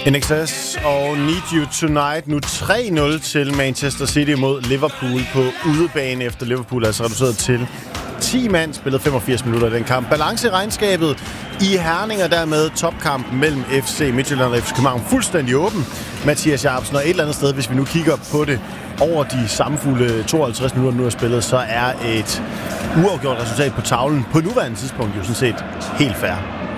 NXS og Need You Tonight. Nu 3-0 til Manchester City mod Liverpool på udebane, efter Liverpool er altså reduceret til 10 mand. Spillet 85 minutter i den kamp. Balance i regnskabet i Herning, og dermed topkampen mellem FC Midtjylland og FC København fuldstændig åben. Mathias Jacobsen, og et eller andet sted, hvis vi nu kigger på det over de sammenfulde 52 minutter, nu er spillet, så er et uafgjort resultat på tavlen på nuværende tidspunkt jo sådan set helt fair.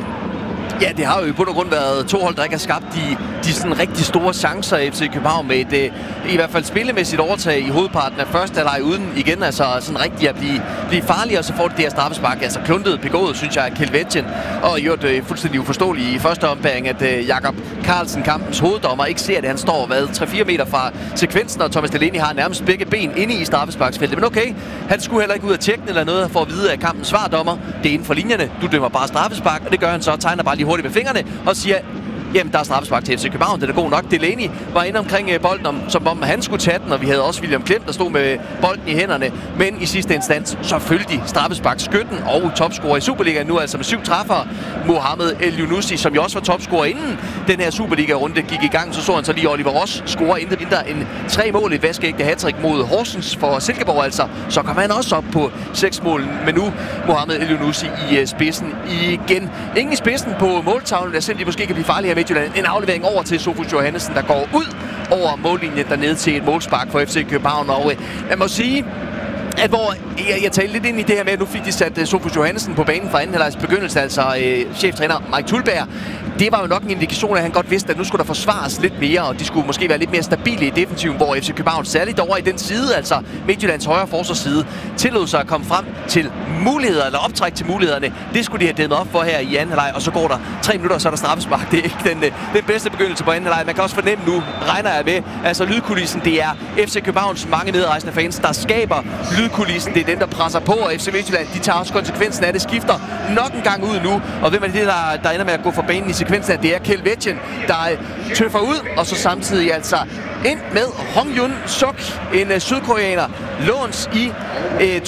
Ja, det har jo i bund og grund været to hold, der ikke har skabt de sådan rigtig store chancer i FC København med et, i hvert fald spillemæssigt overtag i hovedparten af første halvleg uden igen altså sådan rigtig at blive farlige, og så får det her straffespark, altså kluntet begået, synes jeg, af Kelvetsjen, og i øvrigt fuldstændig uforståeligt i første ombæring, at Jakob Carlsen, kampens hoveddommer, ikke ser det. Han står 3-4 meter fra sekvensen, og Thomas Delaney har nærmest begge ben inde i straffesparksfeltet. Men okay, han skulle heller ikke ud af tjekken eller noget for at vide af kampens svardommer. Det er inden for linjerne. Du dømmer bare straffespark, og det gør han så, tegner bare lige hurtigt med fingrene og siger, jamen, der er straffespark til FC København, det er god nok. Delaney var inde omkring bolden, som om han skulle tage den, og vi havde også William Klem, der stod med bolden i hænderne. Men i sidste instans, så følte de straffesparkskytten og topscorer i Superligaen nu, altså med 7 træffere. Mohamed El-Younousi, som jo også var topscorer inden den her Superliga-runde gik i gang, så han så lige Oliver Ross score intet mindre end 3 mål, et vaskeægte hattrick mod Horsens for Silkeborg altså. Så kom han også op på 6 mål, men nu Mohamed El-Younousi i spidsen igen. Ingen i spidsen på måltavlen, der selv de måske kan blive farlige her. En aflevering over til Sofus Johannesen, der går ud over mållinjen dernede til et målspark for FC København. Og man må sige, at hvor jeg talte lidt ind i det her med, at nu fik de sat Sofus Johannesen på banen fra anden halvlejs begyndelse, altså cheftræner Mike Tulberg. Det var jo nok en indikation af, at han godt vidste, at nu skulle der forsvares lidt mere, og de skulle måske være lidt mere stabile i defensiven, hvor FC København særligt over i den side, altså Midtjyllands højre forsvarsside, tillod sig at komme frem til muligheder, eller optræk til mulighederne. Det skulle de have dæmmet op for her i anden halvleg, og så går der 3 minutter, og så er der straffespark. Det er ikke den bedste begyndelse på anden halvleg. Man kan også fornemme nu, regner jeg med, altså lydkulissen, det er FC Københavns mange medrejsende fans, der skaber lydkulissen. Det er dem, der presser på, og FC Midtjylland, de tager også konsekvensen af det, skifter nok en gang ud nu, og hvem er det, der ender med at gå for banen i sekvensen af? Det er Kelvetsjen, der tøffer ud, og så samtidig altså ind med Hong Yun Suk, en sydkoreaner, låns i